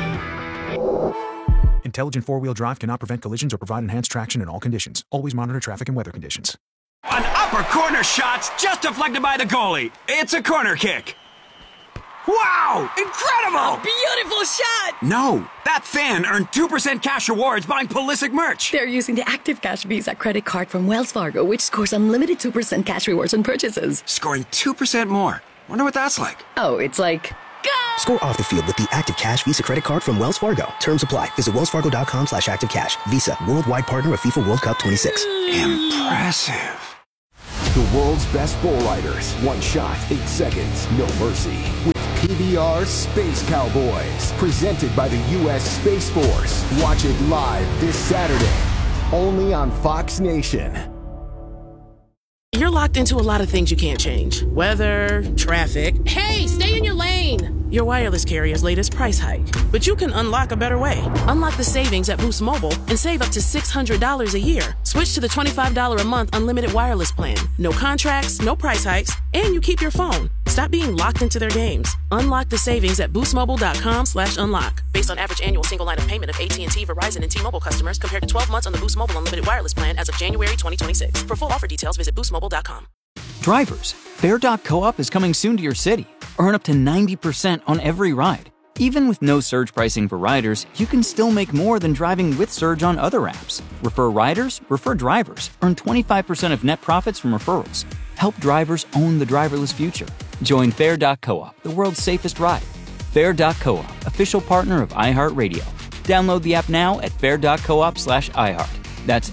Intelligent four-wheel drive cannot prevent collisions or provide enhanced traction in all conditions. Always monitor traffic and weather conditions. An upper corner shot's just deflected by the goalie. It's a corner kick. Wow! Incredible! Beautiful shot! No, that fan earned 2% cash rewards buying Pulisic merch. They're using the Active Cash Visa credit card from Wells Fargo, which scores unlimited 2% cash rewards on purchases. Scoring 2% more. Wonder what that's like. Oh, it's like... Score off the field with the Active Cash Visa credit card from Wells Fargo. Terms apply. Visit wellsfargo.com/activecash. Visa, worldwide partner of FIFA World Cup 26. Impressive. The world's best bull riders. One shot, 8 seconds, no mercy. With PBR Space Cowboys. Presented by the U.S. Space Force. Watch it live this Saturday. Only on Fox Nation. You're locked into a lot of things you can't change. Weather, traffic. Hey, stay in your lane! Your wireless carrier's latest price hike. But you can unlock a better way. Unlock the savings at Boost Mobile and save up to $600 a year. Switch to the $25 a month unlimited wireless plan. No contracts, no price hikes, and you keep your phone. Stop being locked into their games. Unlock the savings at boostmobile.com/unlock. Based on average annual single line of payment of AT&T, Verizon, and T-Mobile customers compared to 12 months on the Boost Mobile unlimited wireless plan as of January 2026. For full offer details, visit boostmobile.com. Drivers, Fair.coop is coming soon to your city. Earn up to 90% on every ride. Even with no surge pricing for riders, you can still make more than driving with Surge on other apps. Refer riders, refer drivers. Earn 25% of net profits from referrals. Help drivers own the driverless future. Join Fair.coop, the world's safest ride. Fair.coop, official partner of iHeartRadio. Download the app now at fair.coop/iHeart. That's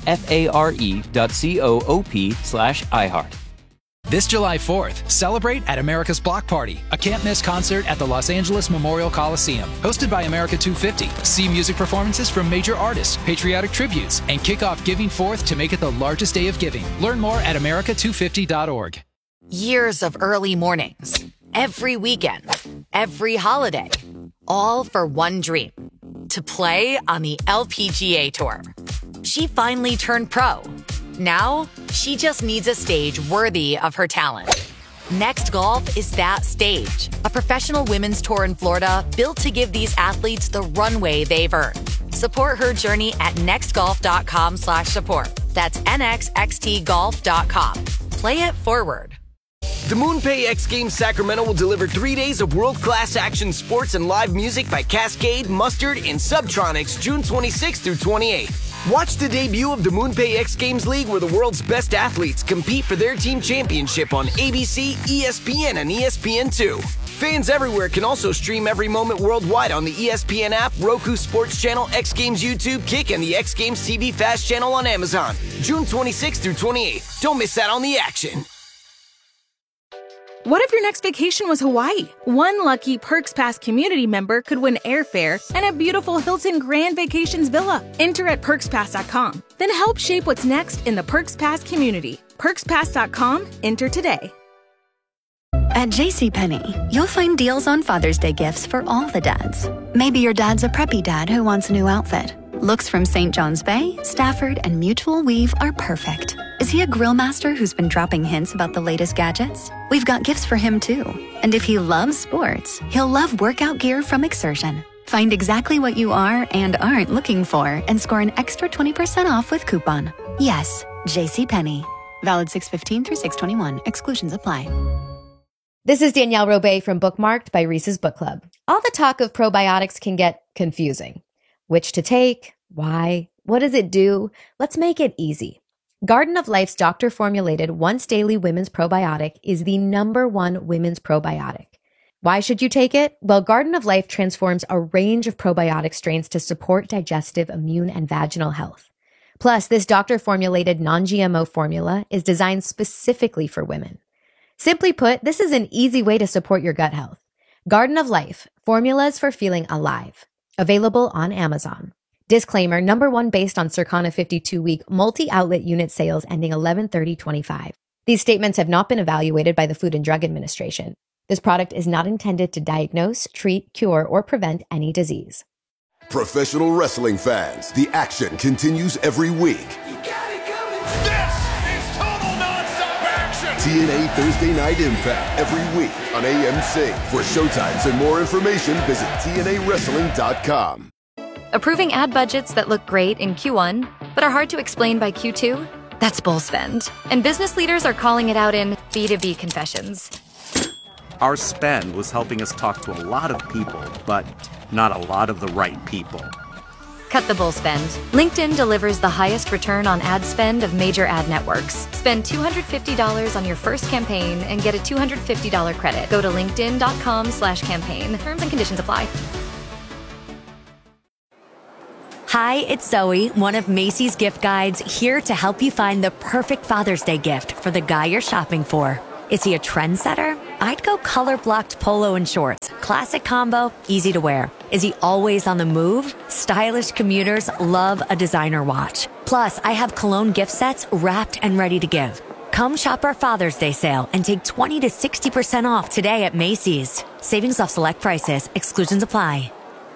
FARE.coop/iHeart. This July 4th, celebrate at America's Block Party, a can't-miss concert at the Los Angeles Memorial Coliseum. Hosted by America 250, see music performances from major artists, patriotic tributes, and kick off Giving Forth to make it the largest day of giving. Learn more at america250.org. Years of early mornings, every weekend, every holiday, all for one dream, to play on the LPGA Tour. She finally turned pro. Now, she just needs a stage worthy of her talent. Next Golf is that stage. A professional women's tour in Florida built to give these athletes the runway they've earned. Support her journey at nextgolf.com/support. That's nxxtgolf.com. Play it forward. The MoonPay X Games Sacramento will deliver 3 days of world-class action sports and live music by Cascade, Mustard, and Subtronics June 26th through 28th. Watch the debut of the MoonPay X Games League where the world's best athletes compete for their team championship on ABC, ESPN, and ESPN2. Fans everywhere can also stream every moment worldwide on the ESPN app, Roku Sports Channel, X Games YouTube, Kick, and the X Games TV Fast channel on Amazon. June 26th through 28th. Don't miss out on the action. What if your next vacation was Hawaii? One lucky Perks Pass community member could win airfare and a beautiful Hilton Grand Vacations villa. Enter at PerksPass.com. Then help shape what's next in the Perks Pass community. PerksPass.com. Enter today. At JCPenney, you'll find deals on Father's Day gifts for all the dads. Maybe your dad's a preppy dad who wants a new outfit. Looks from St. John's Bay, Stafford, and Mutual Weave are perfect. Is he a grill master who's been dropping hints about the latest gadgets? We've got gifts for him too. And if he loves sports, he'll love workout gear from Exertion. Find exactly what you are and aren't looking for and score an extra 20% off with coupon. Yes, JCPenney. Valid 6/15 through 6/21. Exclusions apply. This is Danielle Robay from Bookmarked by Reese's Book Club. All the talk of probiotics can get confusing. Which to take? Why? What does it do? Let's make it easy. Garden of Life's doctor-formulated once-daily women's probiotic is the #1 women's probiotic. Why should you take it? Well, Garden of Life transforms a range of probiotic strains to support digestive, immune, and vaginal health. Plus, this doctor-formulated non-GMO formula is designed specifically for women. Simply put, this is an easy way to support your gut health. Garden of Life, formulas for feeling alive. Available on Amazon. Disclaimer, #1 based on Circana 52-week multi-outlet unit sales ending 11/30/25. These statements have not been evaluated by the Food and Drug Administration. This product is not intended to diagnose, treat, cure, or prevent any disease. Professional wrestling fans, the action continues every week. TNA Thursday Night Impact every week on AMC. For showtimes and more information, visit TNAWrestling.com. Approving ad budgets that look great in Q1, but are hard to explain by Q2? That's bull spend. And business leaders are calling it out in B2B confessions. Our spend was helping us talk to a lot of people, but not a lot of the right people. Cut the bull spend. LinkedIn delivers the highest return on ad spend of major ad networks. Spend $250 on your first campaign and get a $250 credit. Go to linkedin.com/campaign. Terms and conditions apply. Hi, it's Zoe, one of Macy's gift guides, here to help you find the perfect Father's Day gift for the guy you're shopping for. Is he a trendsetter? I'd go color-blocked polo and shorts. Classic combo, easy to wear. Is he always on the move? Stylish commuters love a designer watch. Plus, I have cologne gift sets wrapped and ready to give. Come shop our Father's Day sale and take 20 to 60% off today at Macy's. Savings off select prices. Exclusions apply.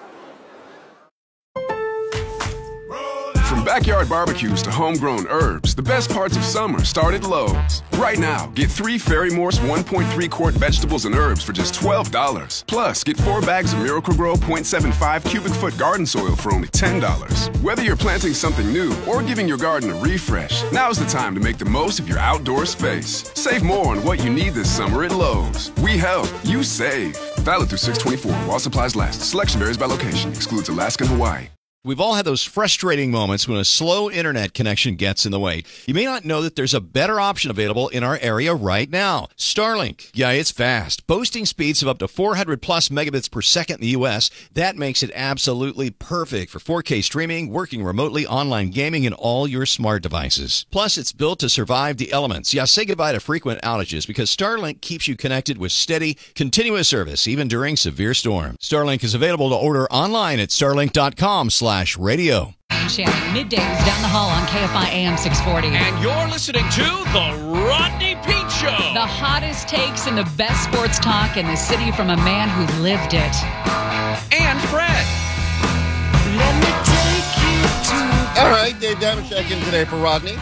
From backyard barbecues to homegrown herbs, the best parts of summer start at Lowe's. Right now, get 3 Ferry Morse 1.3 quart vegetables and herbs for just $12. Plus, get 4 bags of Miracle-Gro 0.75 cubic foot garden soil for only $10. Whether you're planting something new or giving your garden a refresh, now's the time to make the most of your outdoor space. Save more on what you need this summer at Lowe's. We help, you save. Valid through 6/24 while supplies last. Selection varies by location. Excludes Alaska and Hawaii. We've all had those frustrating moments when a slow internet connection gets in the way. You may not know that there's a better option available in our area right now. Starlink. Yeah, it's fast. Boasting speeds of up to 400 plus megabits per second in the U.S. That makes it absolutely perfect for 4K streaming, working remotely, online gaming, and all your smart devices. Plus, it's built to survive the elements. Yeah, say goodbye to frequent outages because Starlink keeps you connected with steady, continuous service, even during severe storms. Starlink is available to order online at starlink.com/radio. Shannon, middays down the hall on KFI AM 640. And you're listening to The Rodney Peete Show. The hottest takes and the best sports talk in the city from a man who lived it. And Fred. Let me take you to... All right, Dave Damashek in today for Rodney.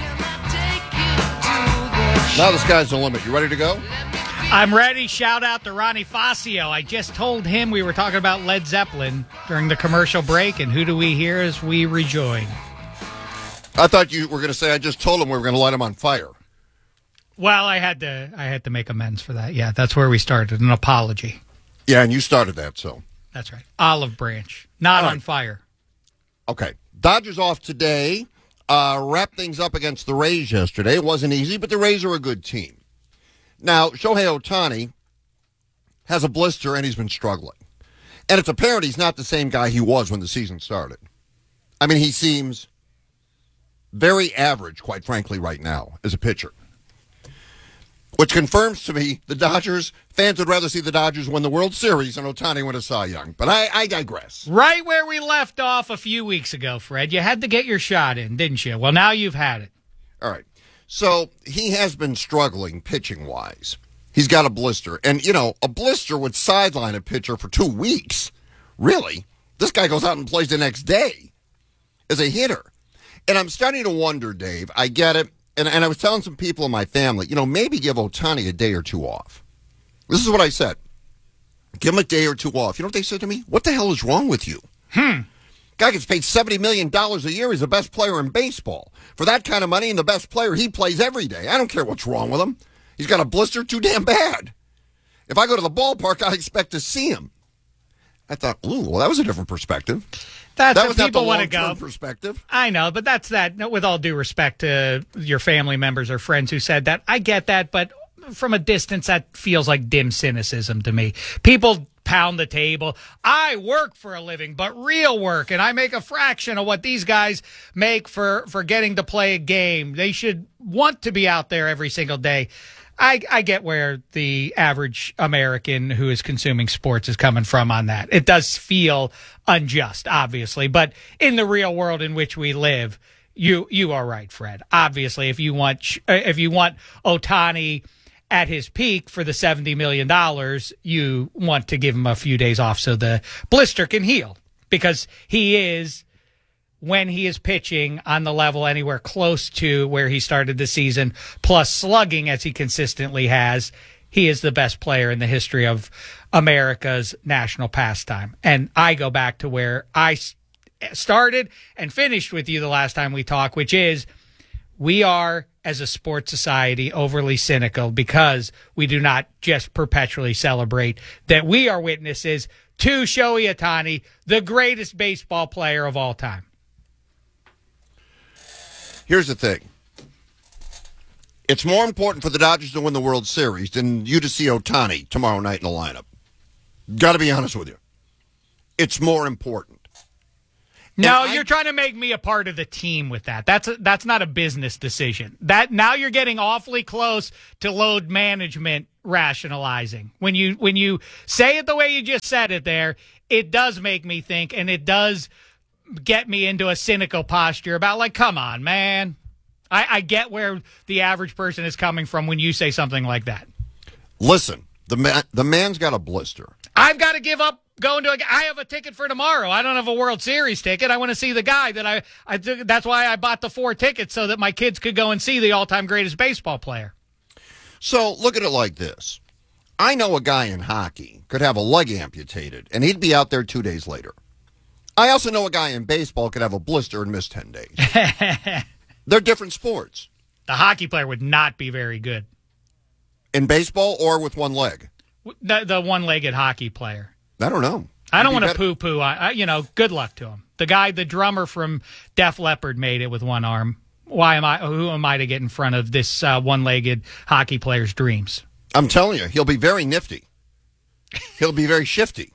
Now the sky's the limit. You ready to go? I'm ready. Shout out to Ronnie Fascio. I just told him we were talking about Led Zeppelin during the commercial break, and who do we hear as we rejoin? I thought you were going to say I just told him we were going to light him on fire. Well, I had to make amends for that. Yeah, that's where we started. An apology. Yeah, and you started that, so. That's right. Olive branch. Not on fire. Okay. Dodgers off today. Wrapped things up against the Rays yesterday. It wasn't easy, but the Rays are a good team. Now, Shohei Ohtani has a blister, and he's been struggling. And it's apparent he's not the same guy he was when the season started. I mean, he seems very average, quite frankly, right now as a pitcher. Which confirms to me the Dodgers, fans would rather see the Dodgers win the World Series than Ohtani win a Cy Young. But I digress. Right where we left off a few weeks ago, Fred. You had to get your shot in, didn't you? Well, now you've had it. All right. So he has been struggling pitching-wise. He's got a blister. And, you know, a blister would sideline a pitcher for 2 weeks. Really? This guy goes out and plays the next day as a hitter. And I'm starting to wonder, Dave, I get it. And I was telling some people in my family, you know, maybe give Ohtani a day or two off. This is what I said. Give him a day or two off. You know what they said to me? What the hell is wrong with you? Guy gets paid $70 million a year. He's the best player in baseball. For that kind of money and the best player, he plays every day. I don't care what's wrong with him. He's got a blister too damn bad. If I go to the ballpark, I expect to see him. I thought, ooh, well, that was a different perspective. That was people not want the to long-term go. Perspective. I know, but that's that. With all due respect to your family members or friends who said that, I get that, but from a distance, that feels like dim cynicism to me. People pound the table. I work for a living, but real work, and I make a fraction of what these guys make for getting to play a game. They should want to be out there every single day. I get where the average American who is consuming sports is coming from on that. It does feel unjust, obviously, but in the real world in which we live, you are right, Fred. Obviously, if you want Ohtani at his peak for the $70 million, you want to give him a few days off so the blister can heal, because he is, when he is pitching on the level anywhere close to where he started the season, plus slugging as he consistently has, he is the best player in the history of America's national pastime. And I go back to where I started and finished with you the last time we talked, which is we are, as a sports society, overly cynical because we do not just perpetually celebrate that we are witnesses to Shohei Ohtani, the greatest baseball player of all time. Here's the thing. It's more important for the Dodgers to win the World Series than you to see Ohtani tomorrow night in the lineup. Got to be honest with you. It's more important. No, you're trying to make me a part of the team with that. That's not a business decision. That now you're getting awfully close to load management rationalizing. When you say it the way you just said it there, it does make me think, and it does get me into a cynical posture about, like, come on, man. I get where the average person is coming from when you say something like that. Listen, the man's got a blister. I've got to give up going to I have a ticket for tomorrow. I don't have a World Series ticket. I want to see the guy that I that's why I bought the 4 tickets, so that my kids could go and see the all-time greatest baseball player. So look at it like this. I know a guy in hockey could have a leg amputated, and he'd be out there 2 days later. I also know a guy in baseball could have a blister and miss 10 days. They're different sports. The hockey player would not be very good. In baseball or with one leg? The one-legged hocky player. I don't know. I don't want to poo-poo. Good luck to him. The drummer from Def Leppard made it with one arm. Who am I to get in front of this one-legged hockey player's dreams? I'm telling you, he'll be very nifty. He'll be very shifty.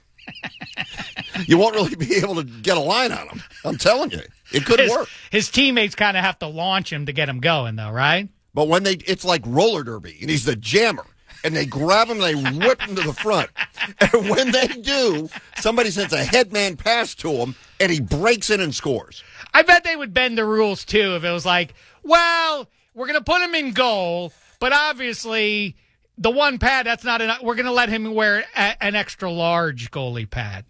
You won't really be able to get a line on him. I'm telling you, it could work. His teammates kind of have to launch him to get him going, though, right? But it's like roller derby, and he's the jammer. And they grab him and they whip him to the front. And when they do, somebody sends a headman pass to him, and he breaks in and scores. I bet they would bend the rules, too, if it was like, well, we're going to put him in goal, but obviously the one pad, that's not enough. We're going to let him wear an extra large goalie pad.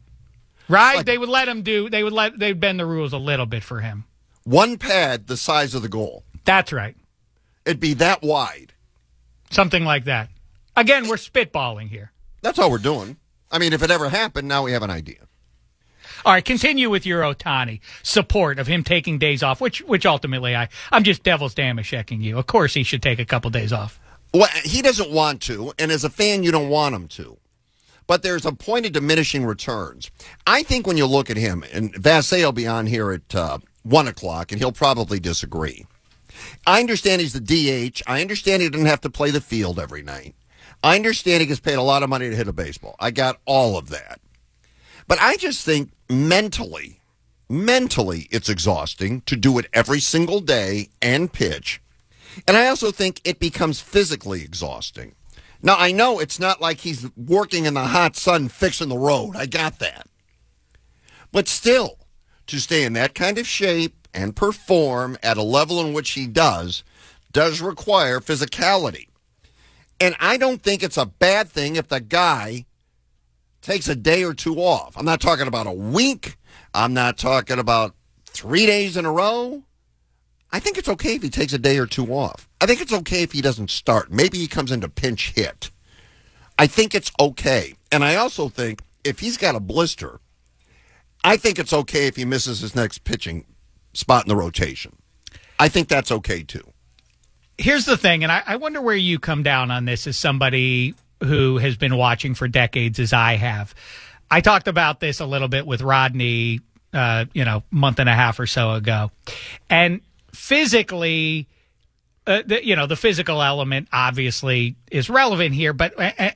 Right? They would let him they'd bend the rules a little bit for him. One pad the size of the goal. That's right. It'd be that wide. Something like that. Again, we're spitballing here. That's all we're doing. I mean, if it ever happened, now we have an idea. All right, continue with your Ohtani support of him taking days off, which ultimately I'm just devil's damage-checking you. Of course he should take a couple days off. Well, he doesn't want to, and as a fan, you don't want him to. But there's a point of diminishing returns. I think when you look at him, and Vassay will be on here at 1 o'clock, and he'll probably disagree. I understand he's the DH. I understand he didn't have to play the field every night. I understand he gets paid a lot of money to hit a baseball. I got all of that. But I just think mentally, it's exhausting to do it every single day and pitch. And I also think it becomes physically exhausting. Now, I know it's not like he's working in the hot sun fixing the road. I got that. But still, to stay in that kind of shape and perform at a level in which he does require physicality. And I don't think it's a bad thing if the guy takes a day or two off. I'm not talking about a week. I'm not talking about 3 days in a row. I think it's okay if he takes a day or two off. I think it's okay if he doesn't start. Maybe he comes into pinch hit. I think it's okay. And I also think if he's got a blister, I think it's okay if he misses his next pitching spot in the rotation. I think that's okay too. Here's the thing, and I wonder where you come down on this as somebody who has been watching for decades as I have. I talked about this a little bit with Rodney, month and a half or so ago. And physically, the physical element obviously is relevant here, but,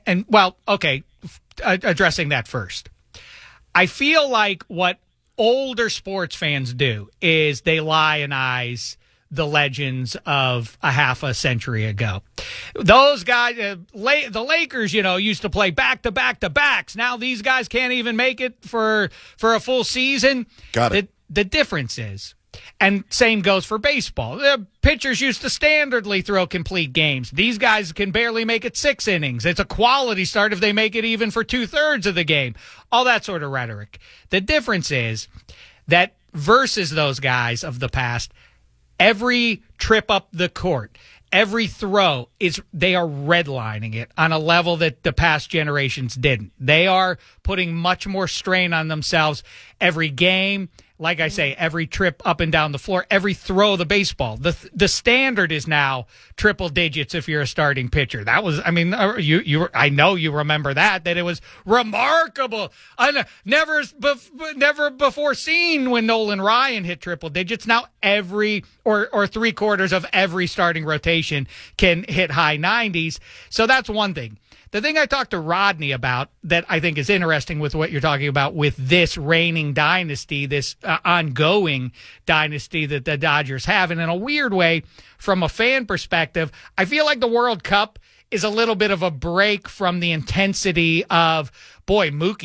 addressing that first. I feel like what older sports fans do is they lionize the legends of a half a century ago. Those guys, the Lakers, used to play back-to-back-to-backs. Now these guys can't even make it for a full season. Got it. The difference is, and same goes for baseball, the pitchers used to standardly throw complete games. These guys can barely make it 6 innings. It's a quality start if they make it even for 2/3 of the game. All that sort of rhetoric. The difference is that versus those guys of the past, every trip up the court, every throw, they are redlining it on a level that the past generations didn't. They are putting much more strain on themselves every game, like I say, every trip up and down the floor, every throw of the baseball. The standard is now triple digits if you're a starting pitcher. That was, I mean, I know you remember that it was remarkable. Never before seen when Nolan Ryan hit triple digits. Now every or three-quarters of every starting rotation can hit high 90s. So that's one thing. The thing I talked to Rodney about that I think is interesting with what you're talking about with this reigning dynasty, this ongoing dynasty that the Dodgers have, and in a weird way, from a fan perspective, I feel like the World Cup is a little bit of a break from the intensity of, boy, Mookie